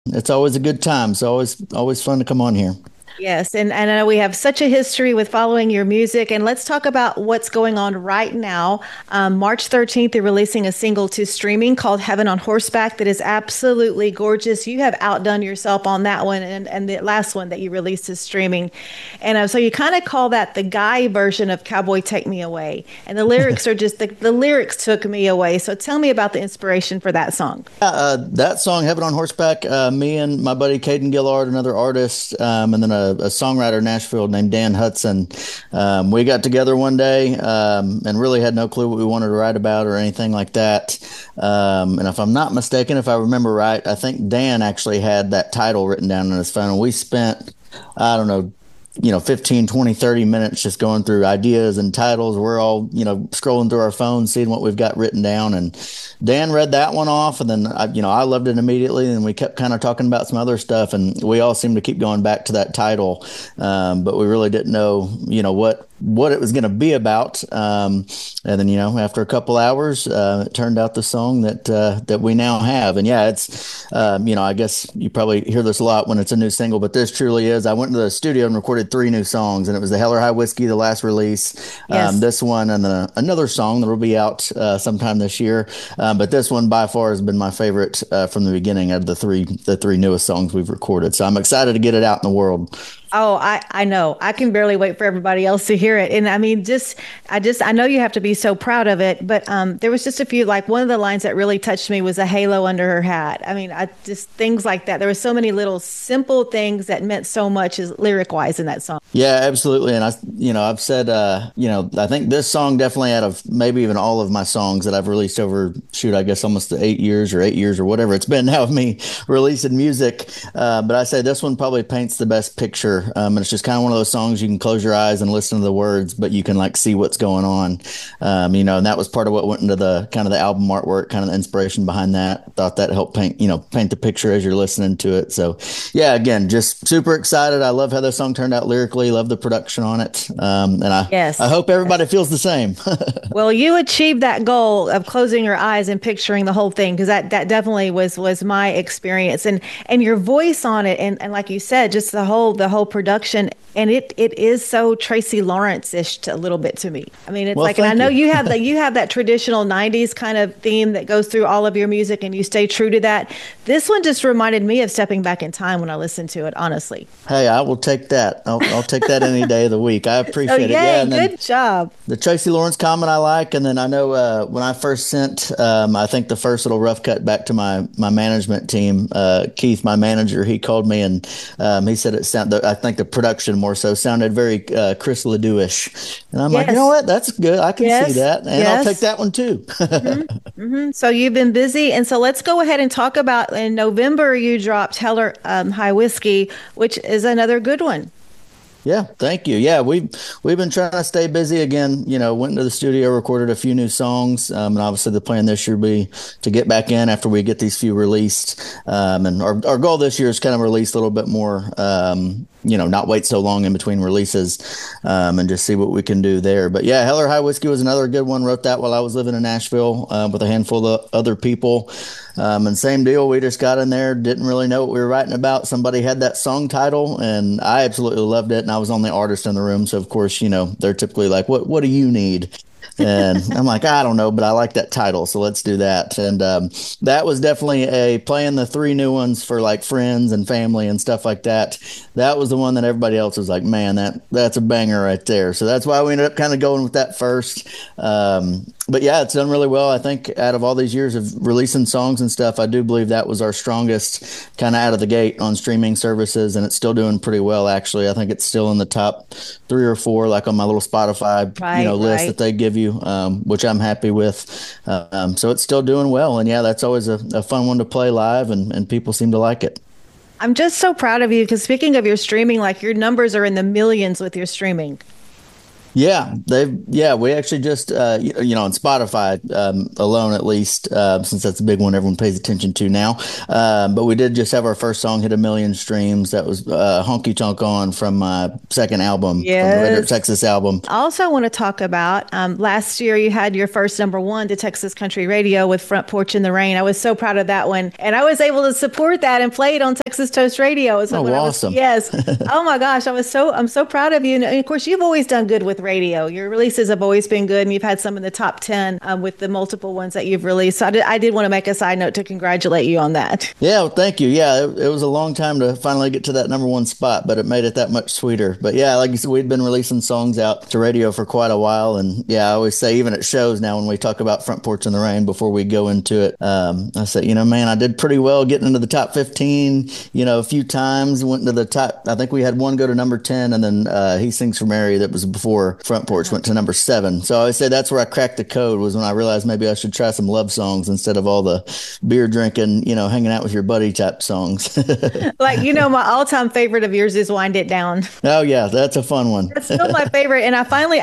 It's always a good time. It's always fun to come on here. Yes, and I know we have such a history with following your music. And let's talk about what's going on right now. March 13th, they're releasing a single to streaming called Heaven on Horseback that is absolutely gorgeous. You have outdone yourself on that one and the last one that you released to streaming. And so you kind of call that the guy version of Cowboy Take Me Away. And the lyrics are just the lyrics took me away. So tell me about the inspiration for that song. That song, Heaven on Horseback, me and my buddy Caden Gillard, another artist, and then a songwriter in Nashville named Dan Hudson. We got together one day and really had no clue what we wanted to write about or anything like that. And if I'm not mistaken, if I remember right, I think Dan actually had that title written down on his phone. And we spent, I don't know, 15, 20, 30 minutes just going through ideas and titles. We're all, scrolling through our phones, seeing what we've got written down. And Dan read that one off. And then, I loved it immediately. And we kept kind of talking about some other stuff. And we all seemed to keep going back to that title. But we really didn't know, what it was going to be about. And then, after a couple hours, it turned out the song that we now have. And yeah, it's, I guess you probably hear this a lot when it's a new single, but this truly is. I went to the studio and recorded three new songs, and it was the Hell or High Whiskey, the last release, Yes. this one, and then another song that will be out sometime this year. But this one by far has been my favorite from the beginning of the three newest songs we've recorded. So I'm excited to get it out in the world. Oh, I know. I can barely wait for everybody else to hear it. And I mean, I know you have to be so proud of it, but there was just a few, like one of the lines that really touched me was a halo under her hat. I mean, I just things like that. There were so many little simple things that meant so much as lyric wise in that song. Yeah, absolutely. And I've said, I think this song definitely out of maybe even all of my songs that I've released over, shoot, I guess almost 8 years or whatever it's been now of me releasing music. But I say this one probably paints the best picture. And it's just kind of one of those songs you can close your eyes and listen to the words, but you can like see what's going on. And that was part of what went into the kind of the album artwork, kind of the inspiration behind that. Thought that helped paint the picture as you're listening to it. So yeah, again, just super excited. I love how this song turned out lyrically. Love the production on it. And I Yes. hope everybody feels the same. Well, you achieved that goal of closing your eyes and picturing the whole thing because that definitely was my experience and your voice on it and like you said, just the whole production and it is so Tracy Lawrence-ish a little bit to me. I mean, it's Well, like, and I thank know you. you have that traditional '90s kind of theme that goes through all of your music, and you stay true to that. This one just reminded me of stepping back in time when I listened to it. Honestly, Hey, I will take that. I'll take that any day of the week. I so appreciate it. Yeah, yay, and then good job. the Tracy Lawrence comment I like, and then I know when I first sent, I think the first little rough cut back to my management team, Keith, my manager, he called me and he said it sounded. I think the production more so sounded very Chris Ledoux-ish, and I'm like, you know Yes, what? That's good. I can see yes, that, and I'll take yes. that one too. So you've been busy, and so let's go ahead and talk about in November you dropped Heller High Whiskey, which is another good one. Yeah, thank you. Yeah, we've been trying to stay busy again. Went into the studio, recorded a few new songs, and obviously the plan this year will be to get back in after we get these few released. And our goal this year is kind of release a little bit more. Not wait so long in between releases, and just see what we can do there. But yeah, Heller High Whiskey was another good one. Wrote that while I was living in Nashville with a handful of other people. And same deal, we just got in there, didn't really know what we were writing about. Somebody had that song title, and I absolutely loved it. And I was the only artist in the room, so of course, they're typically like, "What do you need?" And I'm like, I don't know, but I like that title, so let's do that. And that was definitely a playing the three new ones for like friends and family and stuff like that. That was the one that everybody else was like, man, that's a banger right there. So that's why we ended up kind of going with that first. But yeah, it's done really well. I think out of all these years of releasing songs and stuff, I do believe that was our strongest kind of out of the gate on streaming services, and it's still doing pretty well. Actually, I think it's still in the top three or four, like on my little Spotify, Right, list that right. they give you, which I'm happy with. So it's still doing well, and yeah, that's always a fun one to play live, and people seem to like it. I'm just so proud of you because speaking of your streaming, like your numbers are in the millions with your streaming. We actually just, on Spotify alone, at least, since that's a big one everyone pays attention to now. But we did just have our first song hit 1 million streams. That was Honky Tonk On from my second album, from the Red Dirt Yes. Texas album. Also, I want to talk about last year you had your first #1 to Texas Country Radio with Front Porch in the Rain. I was so proud of that one. And I was able to support that and play it on Texas Toast Radio. So Oh, awesome. yes. Oh my gosh. I'm so proud of you. And of course, you've always done good with radio. Your releases have always been good, and you've had some in the top 10 with the multiple ones that you've released. So I did want to make a side note to congratulate you on that. Yeah, well, thank you. Yeah, it was a long time to finally get to that #1 spot, but it made it that much sweeter. But yeah, like you said, we'd been releasing songs out to radio for quite a while. And yeah, I always say, even at shows now, when we talk about Front Porch in the Rain, before we go into it, I say, man, I did pretty well getting into the top 15, a few times. Went into the top, I think we had one go to #10, and then He Sings for Mary, that was before Front Porch, went to #7. So I always say that's where I cracked the code, was when I realized maybe I should try some love songs instead of all the beer drinking, hanging out with your buddy type songs. Like, my all-time favorite of yours is Wind It Down. Oh yeah, that's a fun one. That's still my favorite. And I finally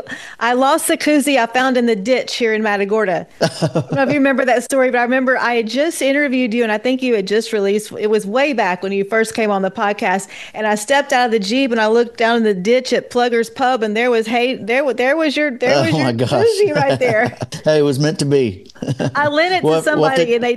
I lost the koozie I found in the ditch here in Matagorda. I don't know if you remember that story, but I remember I had just interviewed you, and I think you had just released, it was way back when you first came on the podcast. And I stepped out of the Jeep and I looked down in the ditch at Plugger's Pub, and there was, hey, there was your Oh my gosh. koozie right there. Hey, it was meant to be. I lent it to Well, somebody, and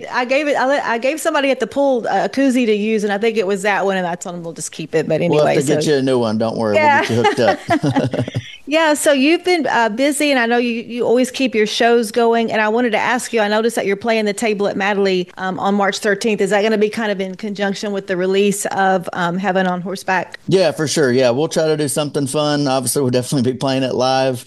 I gave somebody at the pool a koozie to use, and I think it was that one, and I told them we'll just keep it. But we'll anyway, have to get you a new one. Don't worry. Yeah. We'll get you hooked up. Yeah, so you've been busy, and I know you always keep your shows going. And I wanted to ask you, I noticed that you're playing the table at Madley on March 13th. Is that going to be kind of in conjunction with the release of Heaven on Horseback? Yeah, for sure. Yeah, we'll try to do something fun. Obviously, we'll definitely be playing it live.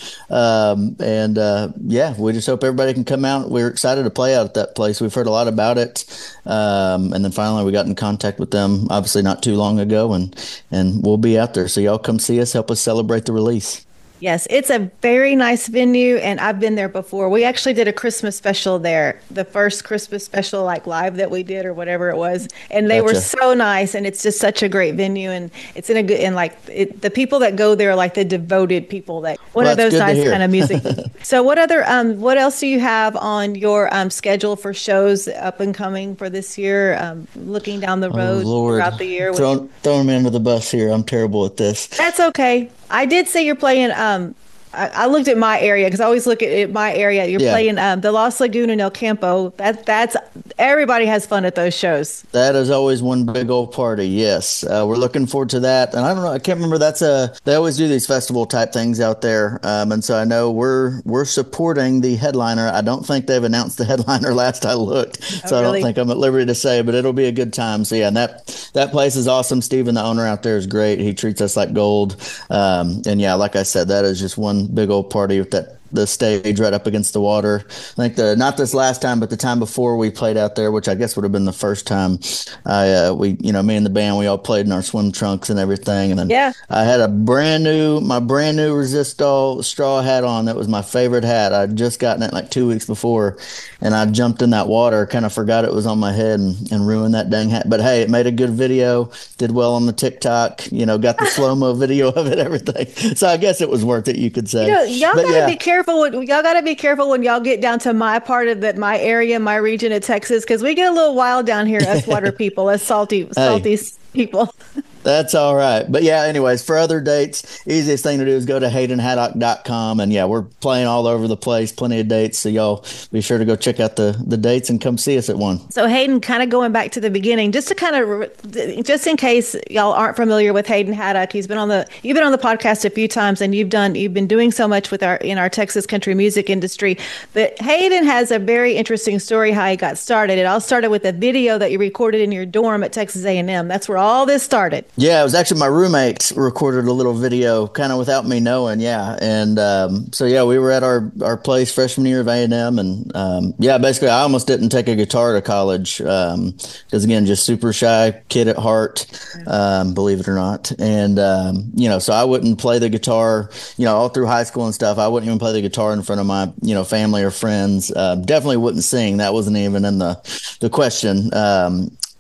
Yeah, we just hope everybody can come out. We're excited to play out at that place. We've heard a lot about it. And then finally we got in contact with them, obviously not too long ago, and we'll be out there. So y'all come see us, help us celebrate the release. Yes, it's a very nice venue, and I've been there before. We actually did a Christmas special there, the first Christmas special, like live, that we did, or whatever it was. And they were Gotcha. so nice, and it's just such a great venue, and it's in a good, and the people that go there are like the devoted people that one Well, of that's those good to nice hear. kind of music. So what else do you have on your schedule for shows up and coming for this year? Looking down the Oh road Lord, throughout the year. throwing me under the bus here. I'm terrible at this. That's okay. I did say you're playing. I looked at my area because I always look at my area. You're Yeah. playing the Lost Lagoon in El Campo. That's everybody has fun at those shows. That is always one big old party. Yes, we're looking forward to that. And I don't know, I can't remember. They always do these festival type things out there, and so I know we're supporting the headliner. I don't think they've announced the headliner last I looked, so I really? don't think I'm at liberty to say. But it'll be a good time. So yeah, and that place is awesome. Steven, the owner out there, is great. He treats us like gold. And yeah, like I said, that is just one big old party with the stage right up against the water. I think not this last time, but the time before we played out there, which I guess would have been the first time. Me and the band, we all played in our swim trunks and everything. And then Yeah. I had my brand new Resistol straw hat on. That was my favorite hat. I'd just gotten it like 2 weeks before, and I jumped in that water, kind of forgot it was on my head, and ruined that dang hat. But hey, it made a good video, did well on the TikTok, got the slow-mo video of it, everything. So I guess it was worth it, you could say. Y'all But gotta yeah. be careful. Y'all gotta be careful when y'all get down to my part of my area, my region of Texas, because we get a little wild down here, us water people, us salty people. That's all right. But yeah, anyways, for other dates, easiest thing to do is go to HaydenHaddock.com. And yeah, we're playing all over the place, plenty of dates. So y'all be sure to go check out the dates and come see us at one. So Hayden, kind of going back to the beginning, just in case y'all aren't familiar with Hayden Haddock, you've been on the podcast a few times, and you've been doing so much in our Texas country music industry. But Hayden has a very interesting story how he got started. It all started with a video that you recorded in your dorm at Texas A&M. That's where all this started. Yeah, it was actually my roommates recorded a little video kind of without me knowing. Yeah. And so, yeah, we were at our place freshman year of A&M. And yeah, basically, I almost didn't take a guitar to college because, again, just super shy kid at heart, believe it or not. And, so I wouldn't play the guitar, all through high school and stuff. I wouldn't even play the guitar in front of my, family or friends. Definitely wouldn't sing. That wasn't even in the question.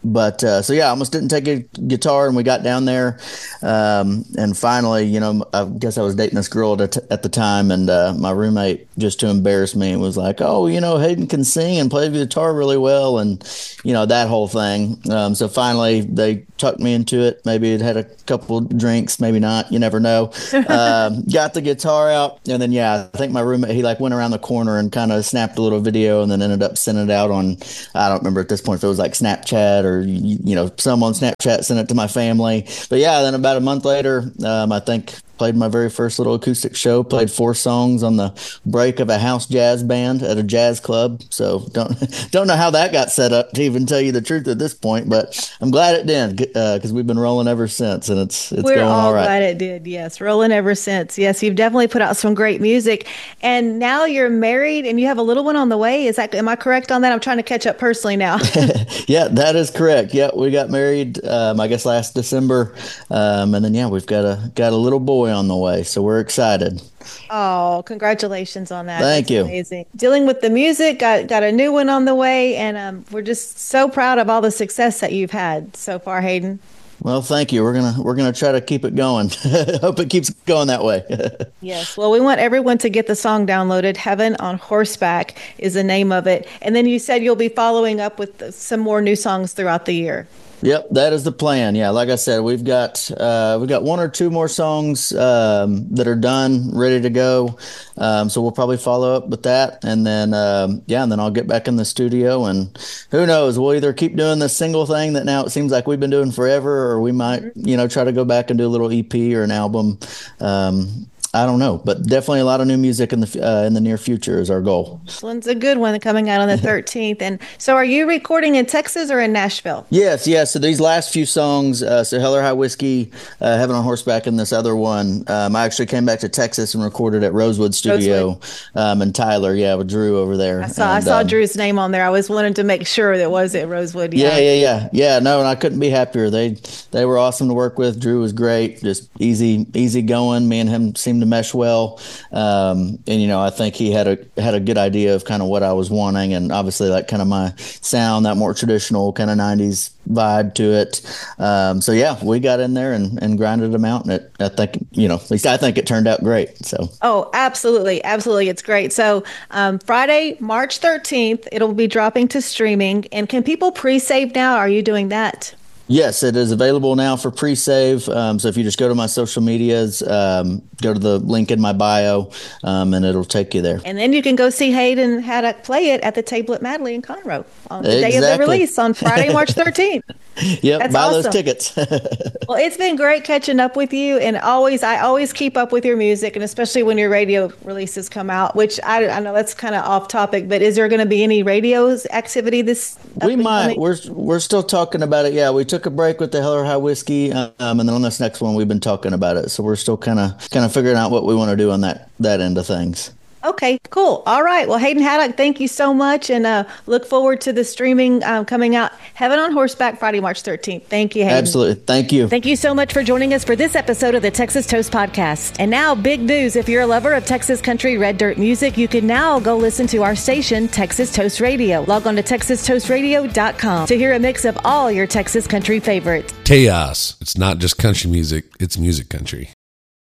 But so yeah, I almost didn't take a guitar, and we got down there, and finally, I guess I was dating this girl at the time, and my roommate, just to embarrass me, was like, "Oh, Hayden can sing and play the guitar really well," and that whole thing. So finally, they tucked me into it. Maybe it had a couple drinks, maybe not. You never know. Got the guitar out, and then I think my roommate, he went around the corner and kind of snapped a little video, and then ended up sending it out on, I don't remember at this point if it was like Snapchat or some on Snapchat, sent it to my family. But then about a month later, I think played my very first little acoustic show, played 4 songs on the break of a house jazz band at a jazz club. So don't know how that got set up, to even tell you the truth at this point, but I'm glad it did, because we've been rolling ever since, and it's We're going all all right. glad it did. Yes, rolling ever since. Yes, you've definitely put out some great music, and now you're married and you have a little one on the way. Am I correct on that? I'm trying to catch up personally now. Yeah, that is correct. Yeah, we got married, I guess last December, and then we've got a little boy on the way, so we're excited. Oh, congratulations on that. Thank That's you. amazing. Dealing with the music, got a new one on the way, and we're just so proud of all the success that you've had so far, Hayden. Well, thank you. We're gonna try to keep it going. Hope it keeps going that way. Yes. Well, we want everyone to get the song downloaded. Heaven on Horseback is the name of it. And then you said you'll be following up with some more new songs throughout the year. Yep, that is the plan. Yeah, like I said, we've got 1 or 2 more songs that are done, ready to go. So we'll probably follow up with that, and then and then I'll get back in the studio, and who knows, we'll either keep doing this single thing that now it seems like we've been doing forever, or we might try to go back and do a little EP or an album. I don't know, but definitely a lot of new music in the near future is our goal. This one's a good one coming out on the 13th. And so are you recording in Texas or in Nashville? Yes. So these last few songs, so Hell or High Whiskey, Heaven on Horseback, and this other one, I actually came back to Texas and recorded at Rosewood Studio, and Tyler, with Drew over there. I saw Drew's name on there. I was wanting to make sure that was at Rosewood. Yeah. No, and I couldn't be happier. They were awesome to work with. Drew was great, just easy going. Me and him seemed to mesh well, and I think he had a good idea of kind of what I was wanting, and obviously like kind of my sound, that more traditional kind of 90s vibe to it. So we got in there and grinded them out, and I think at least I think it turned out great. So absolutely, it's great. So Friday, March 13th, it'll be dropping to streaming. And can people pre-save now? Are you doing that? Yes, it is available now for pre-save. So if you just go to my social medias, go to the link in my bio, and it'll take you there. And then you can go see Hayden Haddock play it at the Table at Madley in Conroe on the day of the release on Friday, March 13th. Yep, That's buy awesome. those tickets. Well, it's been great catching up with you, and I always keep up with your music, and especially when your radio releases come out, which I know that's kind of off topic, but is there going to be any radio's activity this? We might. We're still talking about it. Yeah, we took a break with the Hell or High Whiskey, and then on this next one, we've been talking about it. So we're still kind of figuring out what we want to do on that end of things. Okay, cool. All right. Well, Hayden Haddock, thank you so much, and look forward to the streaming coming out. Heaven on Horseback, Friday, March 13th. Thank you, Hayden. Absolutely. Thank you. Thank you so much for joining us for this episode of the Texas Toast Podcast. And now, big news. If you're a lover of Texas country red dirt music, you can now go listen to our station, Texas Toast Radio. Log on to TexasToastRadio.com to hear a mix of all your Texas country favorites. Chaos. It's not just country music, it's music country.